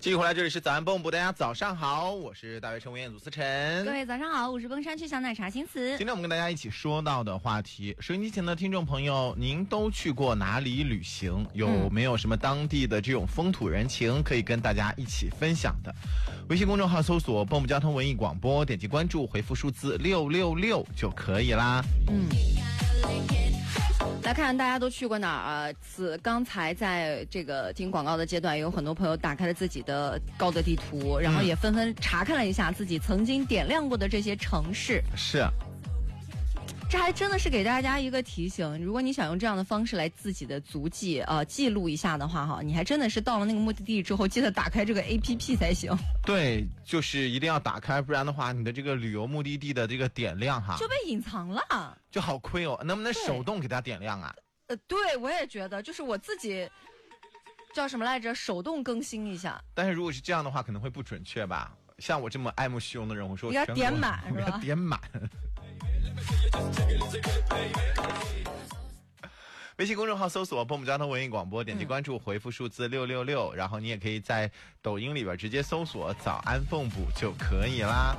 继续回来，这里是早安蹦蹦，大家早上好，我是大学生物演组思晨。 各位早上好，我是崩山区小奶茶新词。 今天我们跟大家一起说到的话题，收音机前的听众朋友，您都去过哪里旅行？有没有什么当地的这种风土人情可以跟大家一起分享的？微信公众号搜索蹦蹦交通文艺广播，点击关注，回复数字666就可以啦。 来看大家都去过哪儿啊？刚才在这个听广告的阶段，有很多朋友打开了自己的高德地图，然后也纷纷查看了一下自己曾经点亮过的这些城市。 是， 这还真的是给大家一个提醒，如果你想用这样的方式来自己的足迹记录一下的话哈，你还真的是到了那个目的地之后，记得打开这个 APP 才行。 对，就是一定要打开，不然的话你的这个旅游目的地的这个点亮哈就被隐藏了， 就好亏哦。能不能手动给它点亮啊？ 对，我也觉得，就是我自己叫什么来着，手动更新一下。 但是如果是这样的话，可能会不准确吧？像我这么爱慕虚荣的人，我说你要点满是吧？ 我要点满。微信公众号搜索蹦蹦交通文艺广播，点击关注，回复数字666，然后你也可以在抖音里边直接搜索早安蹦蹦就可以啦。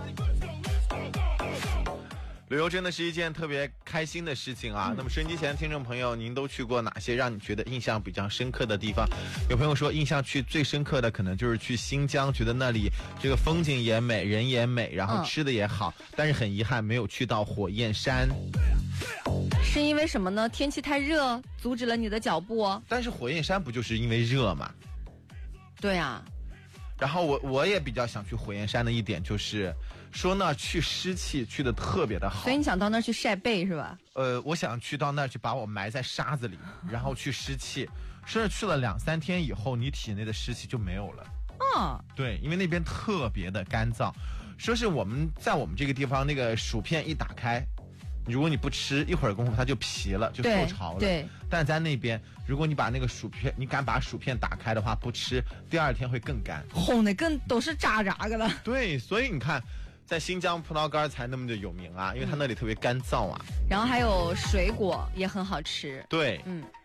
旅游真的是一件特别开心的事情啊！那么收音机前的听众朋友，您都去过哪些让你觉得印象比较深刻的地方？有朋友说印象去最深刻的可能就是去新疆，觉得那里这个风景也美，人也美，然后吃的也好，但是很遗憾没有去到火焰山。 是因为什么呢？天气太热，阻止了你的脚步。 但是火焰山不就是因为热吗？ 对啊。 然后我也比较想去火焰山的一点就是说呢，去湿气去的特别的好， 所以你想到那儿去晒背是吧？ 我想去到那儿去把我埋在沙子里，然后去湿气，甚至去了2-3天以后，你体内的湿气就没有了。对，因为那边特别的干燥，说是我们在我们这个地方那个薯片一打开，如果你不吃，一会儿功夫它就皮了，就受潮了。 对。 但在那边，如果你把那个薯片，你敢把薯片打开的话，不吃，第二天会更干， 烘的更都是渣渣的了。 对，所以你看，在新疆葡萄干才那么的有名啊，因为它那里特别干燥啊。 然后还有水果也很好吃。 对，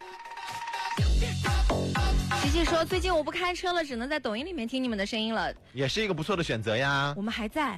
琪琪说最近我不开车了，只能在抖音里面听你们的声音了， 也是一个不错的选择呀。 我们还在。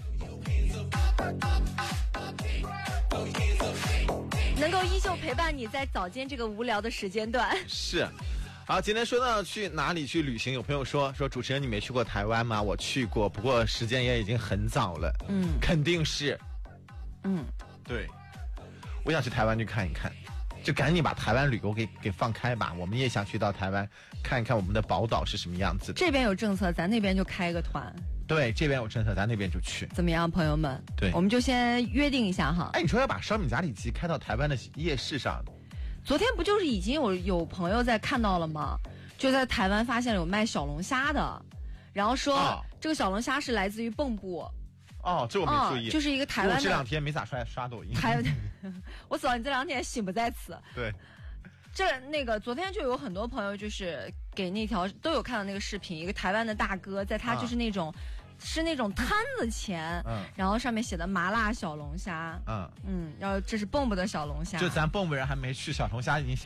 能够依旧陪伴你在早间这个无聊的时间段。 是。好，今天说到去哪里去旅行，有朋友说主持人你没去过台湾吗？我去过，不过时间也已经很早了。肯定是。对，我想去台湾去看一看，就赶紧把台湾旅游给放开吧。我们也想去到台湾看一看我们的宝岛是什么样子的。 这边有政策，咱那边就开个团。 对，这边有政策，咱那边就去。 怎么样，朋友们？ 对， 我们就先约定一下哈。 哎，你说要把烧饼夹里脊开到台湾的夜市上， 昨天不就是已经有朋友在看到了吗？就在台湾发现了有卖小龙虾的，然后说这个小龙虾是来自于蚌埠。 这我没注意， 就是一个台湾的。 我这2天没咋刷抖音。 我走，你这2天心不在此。 对。 昨天就有很多朋友就是给那条都有看到那个视频，一个台湾的大哥在他就是那种是那种摊子前，然后上面写的麻辣小龙虾，然后这是蚌埠的小龙虾， 就咱蚌埠人还没去，小龙虾已经